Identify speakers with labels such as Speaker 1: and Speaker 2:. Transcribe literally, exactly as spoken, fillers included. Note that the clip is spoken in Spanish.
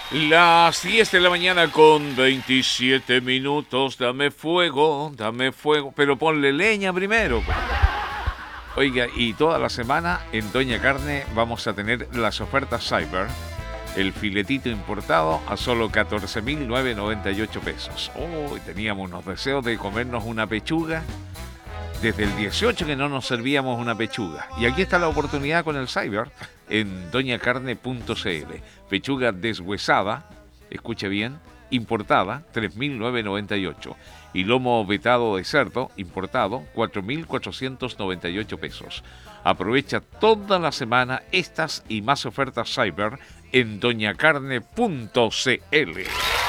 Speaker 1: Las diez de la mañana con veintisiete minutos. Dame fuego, dame fuego. Pero ponle leña primero. Oiga, y toda la semana en Doña Carne vamos a tener las ofertas Cyber. El filetito importado a solo catorce mil novecientos noventa y ocho pesos. Oh, teníamos unos deseos de comernos una pechuga. Desde el dieciocho que no nos servíamos una pechuga. Y aquí está la oportunidad con el Cyber en doña carne punto c l. Pechuga deshuesada, escuche bien, importada, tres mil novecientos noventa y ocho. Y lomo vetado de cerdo, importado, cuatro mil cuatrocientos noventa y ocho pesos. Aprovecha toda la semana estas y más ofertas Cyber en doña carne punto c l.